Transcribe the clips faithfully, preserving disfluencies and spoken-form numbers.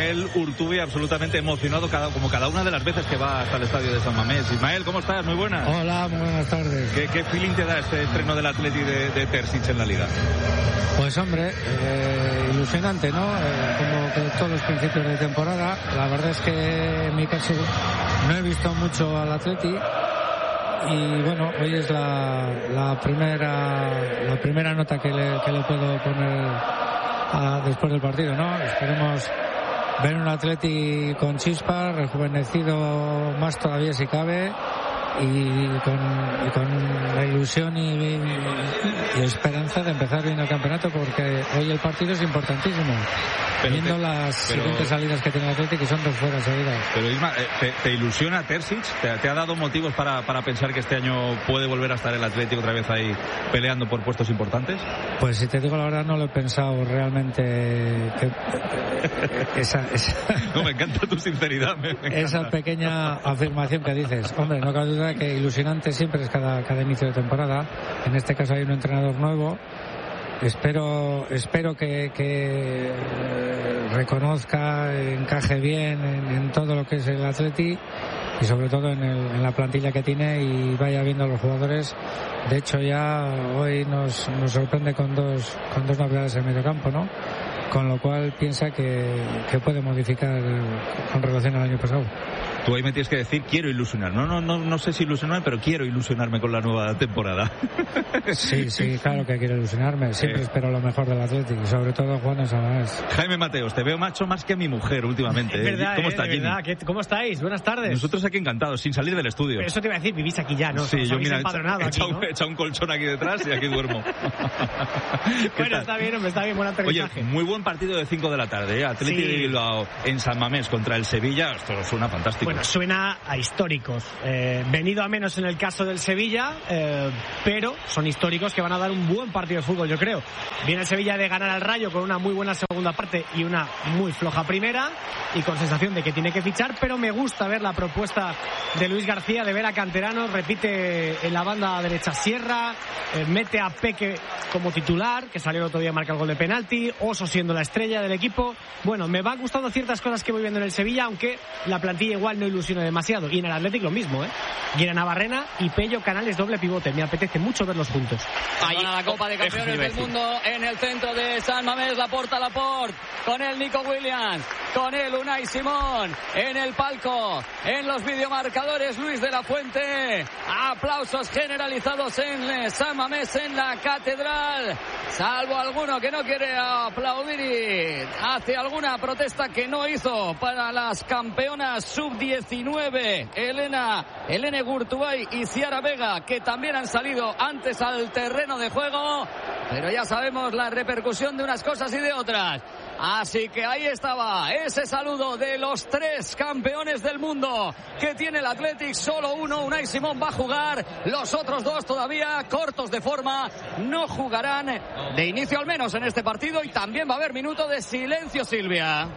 Ismael Urtubey, absolutamente emocionado cada, como cada una de las veces que va hasta el estadio de San Mamés. Ismael, ¿cómo estás? Muy buenas. Hola, muy buenas tardes. ¿Qué, qué feeling te da este estreno del Atleti de, de Terzic en la Liga? Pues hombre, eh, ilusionante, ¿no? Eh, como que todos los principios de temporada. La verdad es que en mi caso no he visto mucho al Atleti. Y bueno, hoy es la, la primera la primera nota que le, que le puedo poner a, después del partido, ¿no? Esperemos ver un Atleti con chispa, rejuvenecido más todavía si cabe, y con, y con la ilusión y, y, y esperanza de empezar bien el campeonato, porque hoy el partido es importantísimo. Pero viendo te, las pero, siguientes salidas que tiene el Atlético, que son dos fuera seguidas. Pero Isma, ¿te, te ilusiona Terzic? ¿Te, ¿Te ha dado motivos para, para pensar que este año puede volver a estar el Atlético otra vez ahí peleando por puestos importantes? Pues si te digo la verdad, no lo he pensado realmente. Que, esa, esa, no, me encanta tu sinceridad. Me, me esa encanta. Pequeña afirmación que dices. Hombre, no cabe duda que ilusionante siempre es cada, cada inicio de temporada. En este caso hay un entrenador nuevo. Espero espero que, que reconozca, encaje bien en, en todo lo que es el Atleti y sobre todo en, el, en la plantilla que tiene, y vaya viendo a los jugadores. De hecho, ya hoy nos, nos sorprende con dos con dos novedades en medio campo, ¿no? Con lo cual piensa que, que puede modificar con relación al año pasado. Tú ahí me tienes que decir, quiero ilusionar. No, no, no, no sé si ilusionarme, pero quiero ilusionarme con la nueva temporada. Sí, sí, claro que quiero ilusionarme. Siempre eh. espero lo mejor del Atlético, y sobre todo Juan San Mamés. Jaime Mateos, te veo macho más que a mi mujer últimamente. Es verdad, ¿Cómo eh, está, de verdad. ¿Cómo estáis? Buenas tardes. Nosotros aquí encantados, sin salir del estudio. Pero eso te iba a decir, vivís aquí ya, ¿no? Sí, Os yo mira, he echado ¿no? hecha un colchón aquí detrás y aquí duermo. Bueno, tal? Está bien, hombre, está bien, buen aterrizaje. Oye, muy buen partido de cinco de la tarde, ¿eh? Atlético sí. de Bilbao en San Mamés contra el Sevilla. Esto suena fantástico. Bueno, suena a históricos. Eh, venido a menos en el caso del Sevilla, eh, pero son históricos que van a dar un buen partido de fútbol, yo creo. Viene el Sevilla de ganar al Rayo con una muy buena segunda parte y una muy floja primera, y con sensación de que tiene que fichar, pero me gusta ver la propuesta de Luis García de ver a canteranos. Repite en la banda derecha Sierra, eh, mete a Peque como titular, que salió el otro día a marcar el gol de penalti, Oso siendo la estrella del equipo. Bueno, me van gustando ciertas cosas que voy viendo en el Sevilla, aunque la plantilla igual no ilusiona demasiado. Y en el Atlético lo mismo, ¿eh? Guira Navarrena y Pello Canales doble pivote. Me apetece mucho verlos juntos. Ahí a la Copa de Campeones del Mundo en el centro de San Mamés, Laporta Laporte, con el Nico Williams, con el Unai Simón, en el palco, en los videomarcadores Luis de la Fuente. Aplausos generalizados en San Mamés, en la catedral, salvo alguno que no quiere aplaudir y hace alguna protesta que no hizo para las campeonas sub diecinueve, Elena Elena Gurtubay y Ciara Vega, que también han salido antes al terreno de juego, pero ya sabemos la repercusión de unas cosas y de otras. Así que ahí estaba ese saludo de los tres campeones del mundo que tiene el Athletic. Solo uno, Unai Simón, va a jugar. Los otros dos todavía cortos de forma, no jugarán de inicio al menos en este partido, y también va a haber minuto de silencio, Silvia.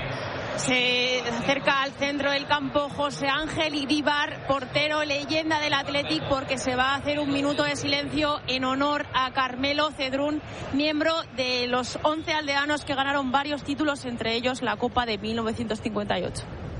Se acerca al centro del campo José Ángel Iríbar, portero leyenda del Athletic, porque se va a hacer un minuto de silencio en honor a Carmelo Cedrún, miembro de los once aldeanos que ganaron varios títulos, entre ellos la Copa de mil novecientos cincuenta y ocho.